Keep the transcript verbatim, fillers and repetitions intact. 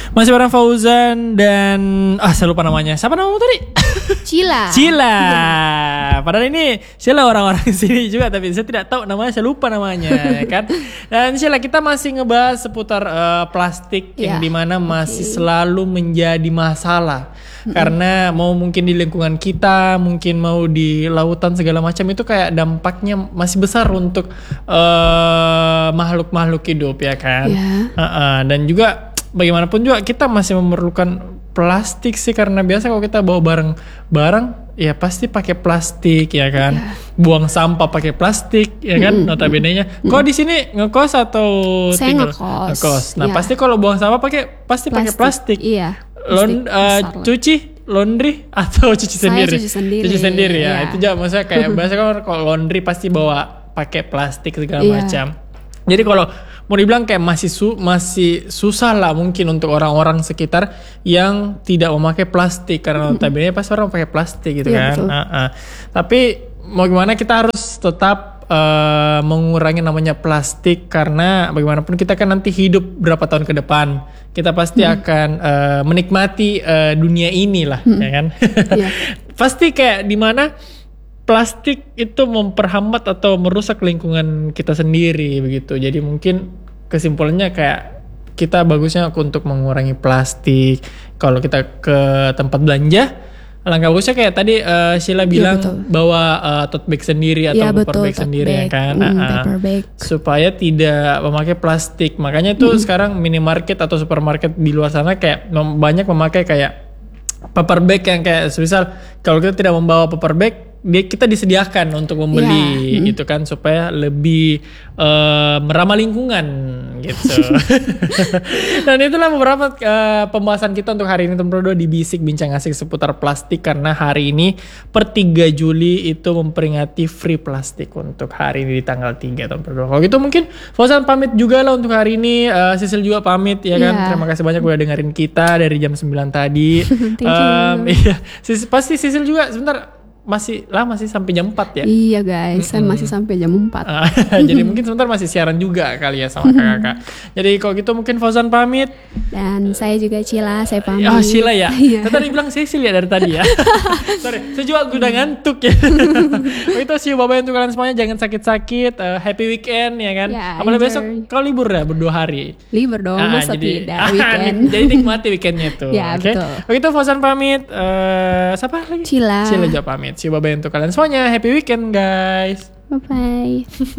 Masih bareng Fauzan dan ah saya lupa namanya. Siapa namamu tadi? Cila. Cila. Padahal ini Cila orang-orang sini juga, tapi saya tidak tahu namanya, saya lupa namanya, ya kan. Dan Cila, kita masih ngebahas seputar uh, plastik yang Ya, dimana masih okay. selalu menjadi masalah. Mm-hmm. Karena mau mungkin di lingkungan kita, mungkin mau di lautan segala macam, itu kayak dampaknya masih besar untuk uh, makhluk-makhluk hidup, ya kan. Ya. Uh-uh. Dan juga bagaimanapun juga kita masih memerlukan plastik sih, karena biasa kalau kita bawa barang-barang ya pasti pakai plastik, ya kan. Ya. Buang sampah pakai plastik, ya kan. Mm-hmm. Notabene-nya. Mm-hmm. Kau di sini ngekos atau saya tinggal? ngekos. Ngekos. Nah, Ya. pasti kalau buang sampah pakai pasti pakai plastik. Iya. Lon, uh, cuci laundry atau cuci Saya sendiri? cuci sendiri. Cuci sendiri ya. Iya. Itu juga maksudnya kayak biasa kan kalau laundry pasti bawa pakai plastik segala Iya. macam. Jadi kalau mau dibilang kayak masih su, masih susah lah mungkin untuk orang-orang sekitar yang tidak memakai plastik, karena notabene pasti orang pakai plastik gitu Iya, kan. Uh-uh. Tapi mau gimana, kita harus tetap uh, mengurangi namanya plastik, karena bagaimanapun kita kan nanti hidup berapa tahun ke depan, kita pasti hmm. akan uh, menikmati uh, dunia ini lah, hmm. ya kan. Iya. Pasti kayak di mana plastik itu memperhambat atau merusak lingkungan kita sendiri begitu. Jadi mungkin kesimpulannya kayak kita bagusnya untuk mengurangi plastik. Kalau kita ke tempat belanja, alangkah bagusnya kayak tadi uh, Sheila bilang ya, bawa uh, tote bag sendiri atau ya, paper betul, bag sendiri bag. ya kan. Mm, uh-uh. paper bag. Supaya tidak memakai plastik. Makanya tuh mm. sekarang minimarket atau supermarket di luar sana kayak mem- banyak memakai kayak paper bag yang kayak semisal kalau kita tidak membawa paper bag, dia kita disediakan untuk membeli yeah. itu kan, supaya lebih uh, meramah lingkungan gitu. Dan itulah beberapa uh, pembahasan kita untuk hari ini teman berdua di Bisik Bincang Asik seputar plastik, karena hari ini per tiga Juli itu memperingati Free Plastik untuk hari ini di tanggal tiga teman berdua. Kalau gitu mungkin Fauzan pamit juga lah untuk hari ini, uh, Sisil juga pamit ya kan. Yeah. Terima kasih banyak udah dengerin kita dari jam sembilan tadi. Thank you. Um, iya, Sis, pasti Sisil juga sebentar masih lah masih sampai jam empat ya? Iya guys, saya masih sampai jam empat. Jadi mungkin sebentar masih siaran juga kali ya sama kakak-kakak. Jadi kalau gitu mungkin Fauzan pamit. Dan saya juga Cila, saya pamit. Oh Cila ya? Iya. Tadi bilang Sisil ya dari tadi ya? Sorry, saya juga udah ngantuk ya. Itu see you, bye-bye untuk kalian semuanya. Jangan sakit-sakit, uh, happy weekend ya kan? Ya, apalagi enjoy. besok kau libur ya berdua hari? Libur dong, Ah, masa jadi, tidak weekend. Jadi nikmati weekendnya tuh. Ya, Oke. betul. Begitu Fauzan pamit. Uh, siapa lagi? Cila. Cila juga pamit. See you, bye-bye untuk kalian semuanya. Happy weekend guys. Bye-bye.